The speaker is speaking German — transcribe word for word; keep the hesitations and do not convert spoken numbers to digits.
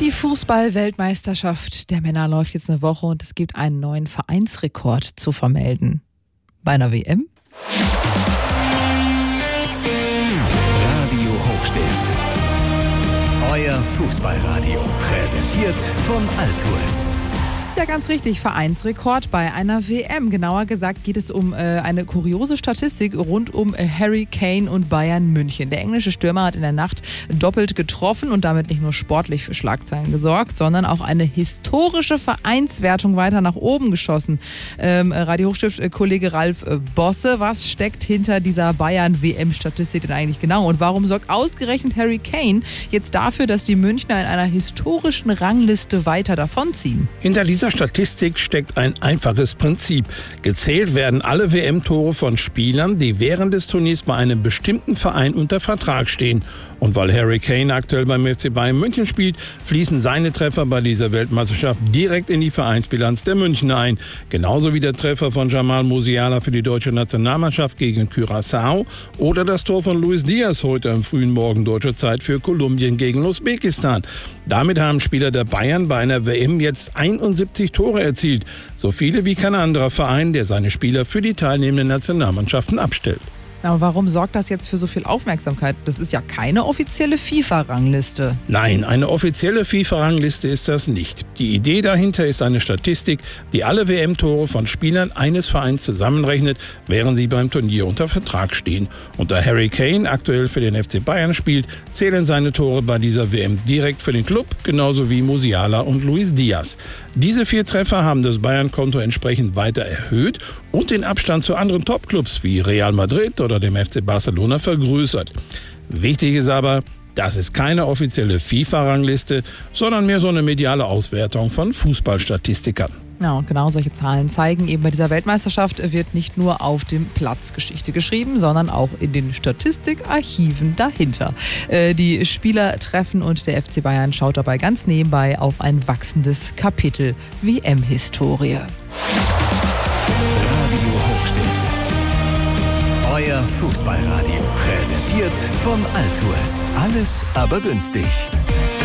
Die Fußball-Weltmeisterschaft der Männer läuft jetzt eine Woche und es gibt einen neuen Vereinsrekord zu vermelden. Bei einer W M? Radio Hochstift. Euer Fußballradio. Präsentiert von Altours. Ja, ganz richtig, Vereinsrekord bei einer W M. Genauer gesagt geht es um äh, eine kuriose Statistik rund um äh, Harry Kane und Bayern München. Der englische Stürmer hat in der Nacht doppelt getroffen und damit nicht nur sportlich für Schlagzeilen gesorgt, sondern auch eine historische Vereinswertung weiter nach oben geschossen. Ähm, Radio Hochstift-Kollege Ralf äh, Bosse, was steckt hinter dieser Bayern-W M-Statistik denn eigentlich genau? Und warum sorgt ausgerechnet Harry Kane jetzt dafür, dass die Münchner in einer historischen Rangliste weiter davonziehen? Hinter dieser Statistik steckt ein einfaches Prinzip. Gezählt werden alle W M-Tore von Spielern, die während des Turniers bei einem bestimmten Verein unter Vertrag stehen. Und weil Harry Kane aktuell beim F C Bayern München spielt, fließen seine Treffer bei dieser Weltmeisterschaft direkt in die Vereinsbilanz der Münchner ein. Genauso wie der Treffer von Jamal Musiala für die deutsche Nationalmannschaft gegen Curaçao oder das Tor von Luis Diaz heute am frühen Morgen deutscher Zeit für Kolumbien gegen Usbekistan. Damit haben Spieler der Bayern bei einer W M jetzt einundsiebzig Tore erzielt. So viele wie kein anderer Verein, der seine Spieler für die teilnehmenden Nationalmannschaften abstellt. Aber warum sorgt das jetzt für so viel Aufmerksamkeit? Das ist ja keine offizielle FIFA-Rangliste. Nein, eine offizielle FIFA-Rangliste ist das nicht. Die Idee dahinter ist eine Statistik, die alle W M-Tore von Spielern eines Vereins zusammenrechnet, während sie beim Turnier unter Vertrag stehen. Und da Harry Kane aktuell für den F C Bayern spielt, zählen seine Tore bei dieser W M direkt für den Club, genauso wie Musiala und Luis Diaz. Diese vier Treffer haben das Bayern-Konto entsprechend weiter erhöht und den Abstand zu anderen Top-Clubs wie Real Madrid oder dem F C Barcelona vergrößert. Wichtig ist aber, das ist keine offizielle FIFA-Rangliste, sondern mehr so eine mediale Auswertung von Fußballstatistikern. Ja, und genau solche Zahlen zeigen eben, bei dieser Weltmeisterschaft wird nicht nur auf dem Platz Geschichte geschrieben, sondern auch in den Statistikarchiven dahinter. Äh, die Spieler treffen und der F C Bayern schaut dabei ganz nebenbei auf ein wachsendes Kapitel W M-Historie. Radio Hochstift. Euer Fußballradio. Präsentiert von Altours. Alles aber günstig.